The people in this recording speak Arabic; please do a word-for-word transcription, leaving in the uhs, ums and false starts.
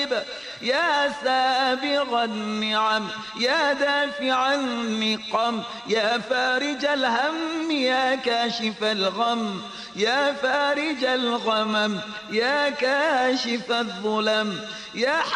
المطالب، يا سابغ النعم، يا دافع النقم، يا فارج الهم، يا كاشف الغم، يا فارج الغمم، يا كاشف الظلم، يا